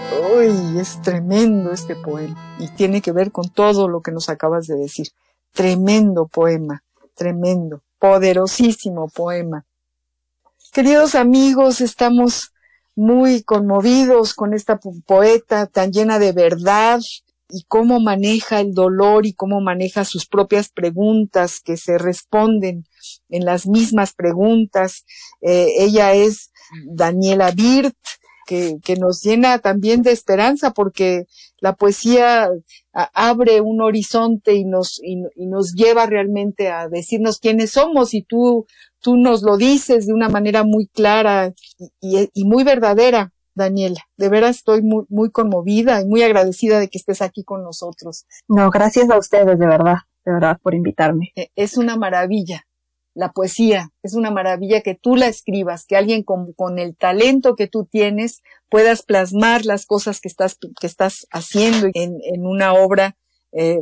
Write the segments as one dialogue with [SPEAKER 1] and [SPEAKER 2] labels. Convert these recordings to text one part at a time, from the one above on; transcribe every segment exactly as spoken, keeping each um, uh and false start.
[SPEAKER 1] Uy, es tremendo este poema y tiene que ver con todo lo que nos acabas de decir. Tremendo poema, tremendo, poderosísimo poema. Queridos amigos, estamos muy conmovidos con esta poeta tan llena de verdad y cómo maneja el dolor y cómo maneja sus propias preguntas que se responden en las mismas preguntas. Eh, ella es Daniela Wirth, que, que nos llena también de esperanza porque la poesía a, abre un horizonte y nos, y, y nos lleva realmente a decirnos quiénes somos, y tú, tú nos lo dices de una manera muy clara y, y, y muy verdadera, Daniela. De veras estoy muy, muy conmovida y muy agradecida de que estés aquí con nosotros.
[SPEAKER 2] No, gracias a ustedes, de verdad, de verdad, por invitarme.
[SPEAKER 1] Es una maravilla. La poesía es una maravilla que tú la escribas, que alguien con, con el talento que tú tienes puedas plasmar las cosas que estás, que estás haciendo en, en una obra eh,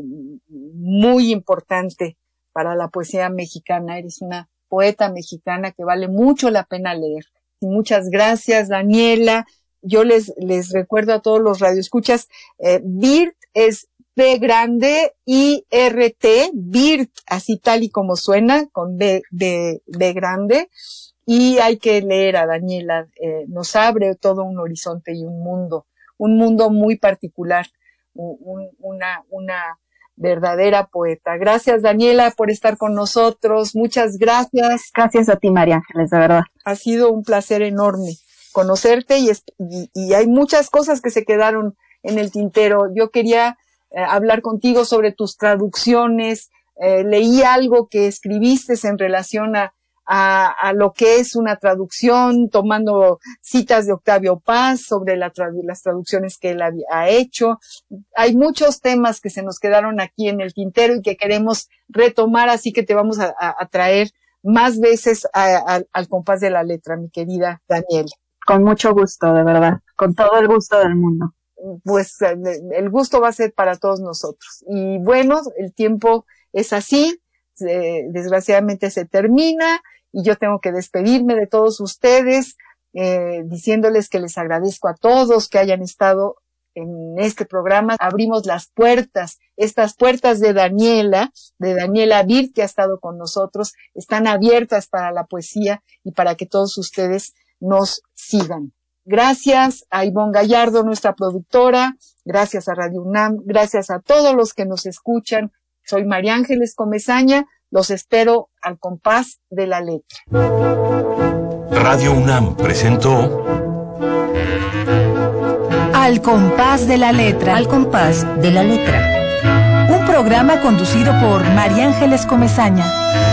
[SPEAKER 1] muy importante para la poesía mexicana. Eres una poeta mexicana que vale mucho la pena leer. Y muchas gracias, Daniela. Yo les, les recuerdo a todos los radioescuchas, eh, Wirth es B grande I R T, Wirth, así tal y como suena, con B, B, B grande, y hay que leer a Daniela, eh, nos abre todo un horizonte y un mundo, un mundo muy particular, un, una, una verdadera poeta. Gracias, Daniela, por estar con nosotros, muchas gracias.
[SPEAKER 2] Gracias a ti, María Ángeles, de verdad.
[SPEAKER 1] Ha sido un placer enorme conocerte y, y, y hay muchas cosas que se quedaron en el tintero. Yo quería Eh, hablar contigo sobre tus traducciones. Eh, leí algo que escribiste en relación a, a, a lo que es una traducción, tomando citas de Octavio Paz sobre la tradu- las traducciones que él ha, ha hecho. Hay muchos temas que se nos quedaron aquí en el tintero y que queremos retomar, así que te vamos a, a, a traer más veces a, a, al compás de la letra, mi querida Daniela.
[SPEAKER 2] Con mucho gusto, de verdad, con todo el gusto del mundo.
[SPEAKER 1] Pues el gusto va a ser para todos nosotros. Y bueno, el tiempo es así, eh, desgraciadamente se termina y yo tengo que despedirme de todos ustedes, eh, diciéndoles que les agradezco a todos que hayan estado en este programa. Abrimos las puertas, estas puertas de Daniela, de Daniela Wirth, que ha estado con nosotros, están abiertas para la poesía y para que todos ustedes nos sigan. Gracias a Ivonne Gallardo, nuestra productora, gracias a Radio UNAM, gracias a todos los que nos escuchan. Soy María Ángeles Comesaña, los espero al compás de la letra.
[SPEAKER 3] Radio UNAM presentó
[SPEAKER 4] Al compás de la letra.
[SPEAKER 5] Al compás de la letra.
[SPEAKER 4] Un programa conducido por María Ángeles Comesaña.